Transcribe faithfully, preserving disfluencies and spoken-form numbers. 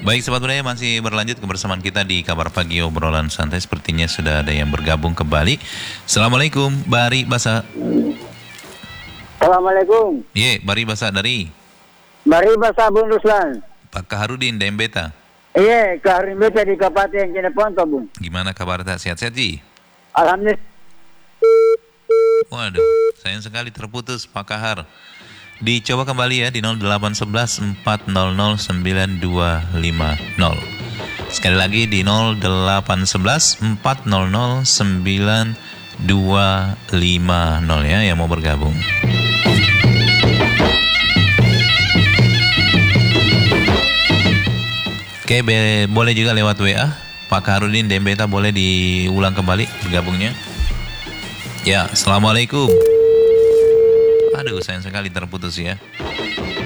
Baik, Sobat Budaya, masih berlanjut kebersamaan kita di Kabar Pagi Obrolan Santai. Sepertinya sudah ada yang bergabung kembali. Assalamualaikum, Bari Basa. Assalamualaikum. Ye, Bari Basa dari Bari Basa Bung Ruslan. Pak Kaharudin Dembeta. Iya, ke Harimeta di Kabupaten Cileponto, Bung. Gimana kabar tak? Sehat-sehat, Ji? Alhamdulillah. Waduh, sayang sekali terputus Pak Kahar. Dicoba kembali ya di nol delapan satu satu empat nol nol sembilan dua lima nol. Sekali lagi di nol delapan satu satu empat nol nol sembilan dua lima nol ya yang mau bergabung. Oke, be- boleh juga lewat W A. Pak Kaharudin Dembeta boleh diulang kembali bergabungnya. Ya, Assalamualaikum. Aduh, sayang sekali terputus ya.